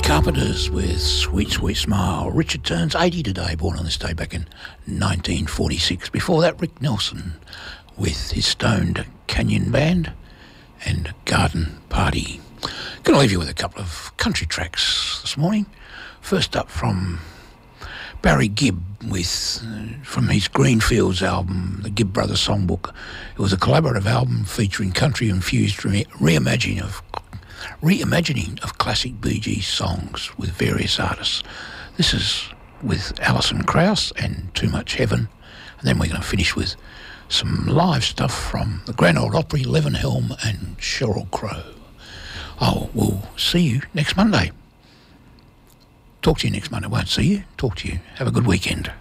Carpenters with Sweet Sweet Smile. Richard turns 80 today, born on this day back in 1946. Before that, Rick Nelson with his Stoned Canyon Band and Garden Party. Going to leave you with a couple of country tracks this morning. First up from Barry Gibb with from his Greenfields album, the Gibb Brothers Songbook. It was a collaborative album featuring country-infused reimagining of classic Bee Gees songs with various artists. This is with Alison Krauss and Too Much Heaven. And then we're going to finish with some live stuff from the Grand Ole Opry, Levenhelm and Sheryl Crow. Oh, we'll see you next Monday. Talk to you next Monday. Won't see you. Talk to you. Have a good weekend.